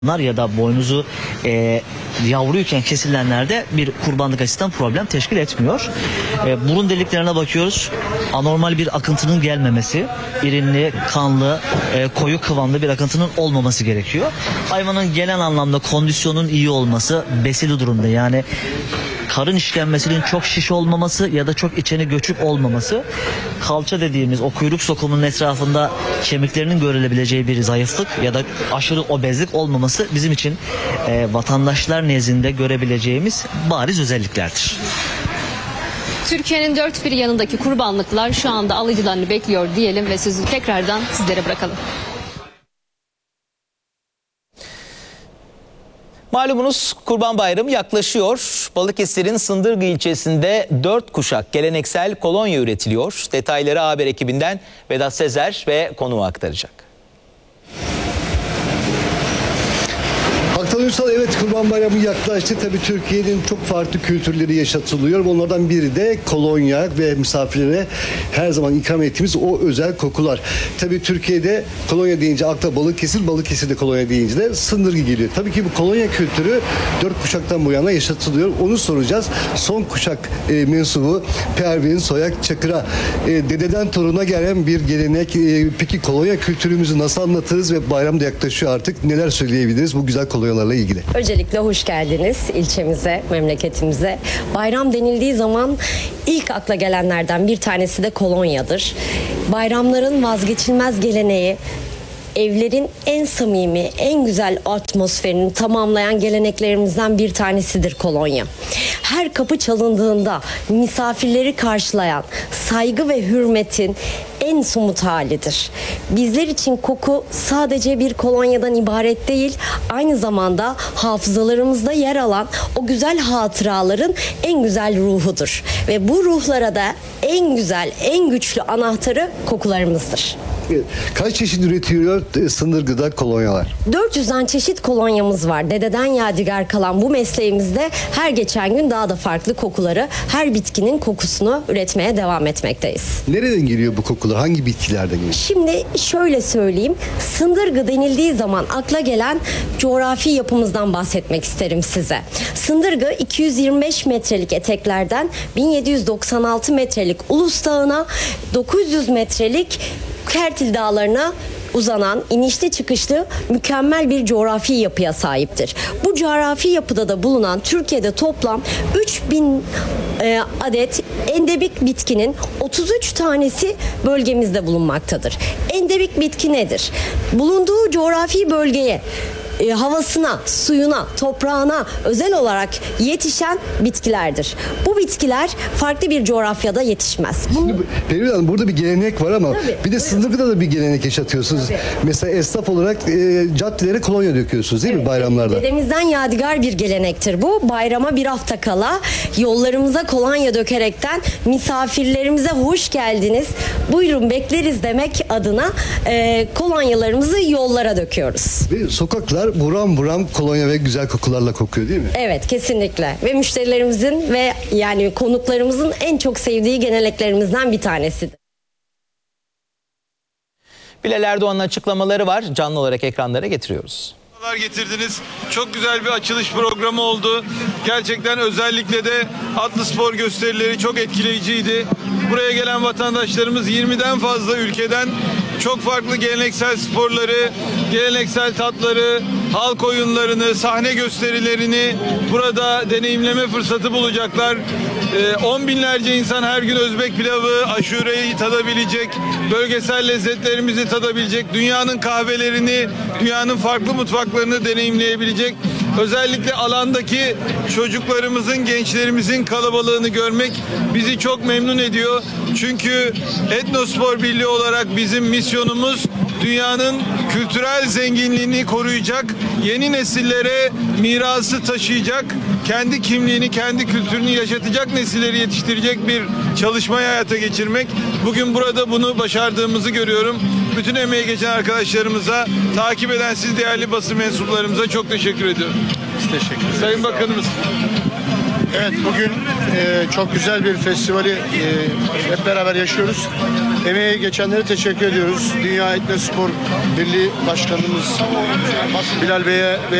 ya da boynuzu yavruyken kesilenlerde bir kurbanlık açısından problem teşkil etmiyor. Burun deliklerine bakıyoruz. Anormal bir akıntının gelmemesi, irinli, kanlı, koyu kıvamlı bir akıntının olmaması gerekiyor. Hayvanın genel anlamda kondisyonun iyi olması, besili durumda, yani karın işlenmesinin çok şiş olmaması ya da çok içine göçük olmaması, kalça dediğimiz o kuyruk sokumunun etrafında kemiklerinin görülebileceği bir zayıflık ya da aşırı obezlik olmaması bizim için vatandaşlar nezdinde görebileceğimiz bariz özelliklerdir. Türkiye'nin dört bir yanındaki kurbanlıklar şu anda alıcılarını bekliyor diyelim ve sözü tekrardan sizlere bırakalım. Malumunuz Kurban Bayramı yaklaşıyor. Balıkesir'in Sındırgı ilçesinde 4 kuşak geleneksel kolonya üretiliyor. Detayları haber ekibinden Vedat Sezer ve konuğu aktaracak. Aktan Ünsal, evet, Kurban Bayramı yaklaştı. Tabii Türkiye'nin çok farklı kültürleri yaşatılıyor. Onlardan biri de kolonya ve misafirlere her zaman ikram ettiğimiz o özel kokular. Tabii Türkiye'de kolonya deyince akla Balıkesir, Balıkesir'de kolonya deyince de Sındırgı geliyor. Tabii ki bu kolonya kültürü 4 kuşaktan bu yana yaşatılıyor. Onu soracağız. Son kuşak mensubu Pervin Soyak Çakır'a. Dededen toruna gelen bir gelenek. Peki kolonya kültürümüzü nasıl anlatırız ve bayram da yaklaşıyor artık. Neler söyleyebiliriz bu güzel kolonyalarla ilgili? Öncelikle hoş geldiniz ilçemize, memleketimize. Bayram denildiği zaman ilk akla gelenlerden bir tanesi de kolonyadır. Bayramların vazgeçilmez geleneği, evlerin en samimi, en güzel atmosferini tamamlayan geleneklerimizden bir tanesidir kolonya. Her kapı çalındığında misafirleri karşılayan saygı ve hürmetin en somut halidir. Bizler için koku sadece bir kolonyadan ibaret değil, aynı zamanda hafızalarımızda yer alan o güzel hatıraların en güzel ruhudur. Ve bu ruhlara da en güzel, en güçlü anahtarı kokularımızdır. Kaç çeşit üretiyor Sındırgı'da kolonyalar? 400'den çeşit kolonyamız var. Dededen yadigar kalan bu mesleğimizde her geçen gün daha da farklı kokuları, her bitkinin kokusunu üretmeye devam etmekteyiz. Nereden geliyor bu kokular? Hangi bitkilerden geliyor? Şimdi şöyle söyleyeyim. Sındırgı denildiği zaman akla gelen coğrafi yapımızdan bahsetmek isterim size. Sındırgı 225 metrelik eteklerden 1796 metrelik Ulus Dağı'na, 900 metrelik Kertil Dağları'na uzanan inişli çıkışlı mükemmel bir coğrafi yapıya sahiptir. Bu coğrafi yapıda da bulunan Türkiye'de toplam 3000 adet endemik bitkinin 33 tanesi bölgemizde bulunmaktadır. Endemik bitki nedir? Bulunduğu coğrafi bölgeye, havasına, suyuna, toprağına özel olarak yetişen bitkilerdir. Bu bitkiler farklı bir coğrafyada yetişmez. Pervin Hanım, burada bir gelenek var ama Tabii, bir de Sındırgı'da da bir gelenek yaşatıyorsunuz. Tabii. Mesela esnaf olarak caddelere kolonya döküyorsunuz değil mi bayramlarda? Dedemizden yadigar bir gelenektir bu. Bayrama bir hafta kala yollarımıza kolonya dökerekten misafirlerimize hoş geldiniz, buyurun bekleriz demek adına kolonyalarımızı yollara döküyoruz. Ve sokaklar buram buram kolonya ve güzel kokularla kokuyor değil mi? Evet, kesinlikle. Ve müşterilerimizin ve yani konuklarımızın en çok sevdiği geleneklerimizden bir tanesidir. Bilal Erdoğan'ın açıklamaları var. Canlı olarak ekranlara getiriyoruz. Getirdiniz. Çok güzel bir açılış programı oldu. Gerçekten özellikle de atlı spor gösterileri çok etkileyiciydi. Buraya gelen vatandaşlarımız 20'den fazla ülkeden çok farklı geleneksel sporları, geleneksel tatları, halk oyunlarını, sahne gösterilerini burada deneyimleme fırsatı bulacaklar. 10 binlerce insan her gün Özbek pilavı, aşureyi tadabilecek, bölgesel lezzetlerimizi tadabilecek, dünyanın kahvelerini, dünyanın farklı mutfaklarını deneyimleyebilecek. Özellikle alandaki çocuklarımızın, gençlerimizin kalabalığını görmek bizi çok memnun ediyor. Çünkü Etnospor Birliği olarak bizim misyonumuz dünyanın kültürel zenginliğini koruyacak, yeni nesillere mirası taşıyacak, kendi kimliğini, kendi kültürünü yaşatacak nesilleri yetiştirecek bir çalışmayı hayata geçirmek. Bugün burada bunu başardığımızı görüyorum. Bütün emeği geçen arkadaşlarımıza, takip eden siz değerli basın mensuplarımıza çok teşekkür ediyorum. Biz teşekkür ederiz. Sayın Bakanımız. Evet, bugün çok güzel bir festivali hep beraber yaşıyoruz. Emeği geçenlere teşekkür ediyoruz. Dünya Etnospor Birliği Başkanımız Bilal Bey'e ve